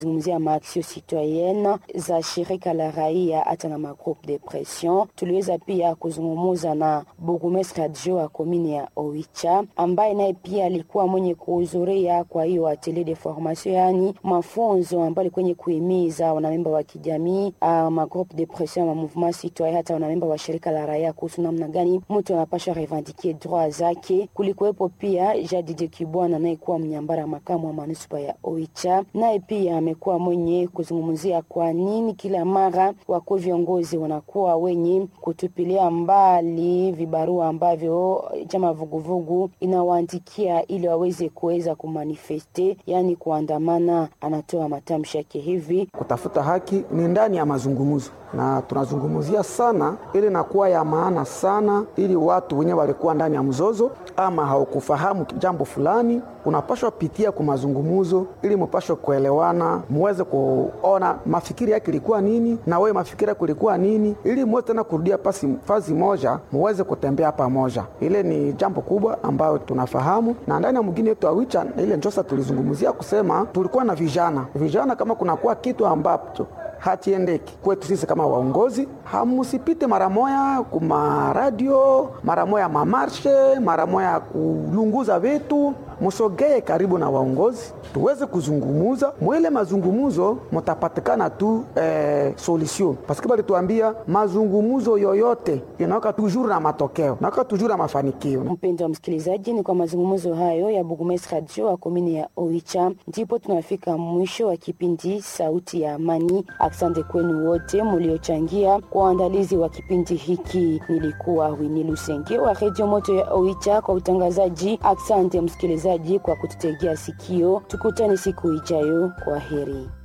Zungumzia maaksio citoyenne za shirika la raia hata na magroupe de pression. Tuliweza pia kuzungumza na burgomestre adjoint wa komini ya Oicha ambaye naye pia alikuwa mwenye kuhudhuria kwa hiyo atelier de formation, yani mafunzo ambayo kwenye kuhimiza wanamemba wa kijamii, magroupe de pression wa mouvement citoyen hata wanamemba wa shirika la raia kuhusu namna gani mtu anapaswa revendiquer droit zake. Kulikuwepo pia Jadide Kibwana naye kuwa mnyambara makamu wa manispa ya Oicha, naye pia amekuwa mwenye kuzungumzia kwa nini kila mara wako viongozi wanakuwa wenye kutupilia mbali vibarua ambavyo chama vuguvugu inawaandikia ili waweze kuweza kumanifeste, yani kuandamana. Anatoa matamshi yake hivi: kutafuta haki ni ndani ya mazungumzo, na tunazungumzia sana ili nakuwa ya maana sana, ili watu wenye walikuwa ndani ya mzozo ama haukufahamu jambo fulani unapaswa pitia kwa mazungumzo ili mpaswe kuelewana, muweze kuona mafikiri yake ilikuwa nini na wewe mafikiri yako ilikuwa nini, ili muweze tena kurudia fazi moja, muweze kutembea pamoja. Ile ni jambo kubwa ambayo tunafahamu, na ndani ya mgini yetu Oicha ile njosa tulizungumzia kusema tulikuwa na vijana kama kunakuwa kitu ambacho hatiendeki kwetu sisi kama waongozi, hamusipite mara moya kuma radio, mara moya mamarshe, mara moya kulunguza vitu. Musogee karibu na waongozi tuweze kuzungumuza, mwele mazungumuzo mutapatikana tu solution. Parce que bali tuambia mazungumuzo yoyote inaweka toujours na matokeo, inaweka toujours na mafanikio. Mpendwa msikilizaji, ni kwa mazungumuzo hayo ya burgomestre adjoint wa komini ya Oicha ndipo tunafika mwisho wa kipindi Sauti ya Amani. Asante kwenu wote mliochangia kwa uandalizi wa kipindi hiki. Nilikuwa Winnie Lusenge wa Radio Moto ya Oicha kwa utangazaji. Asante msikilizaji kwa kututegea sikio. Tukutane siku ijayo. Kwa heri.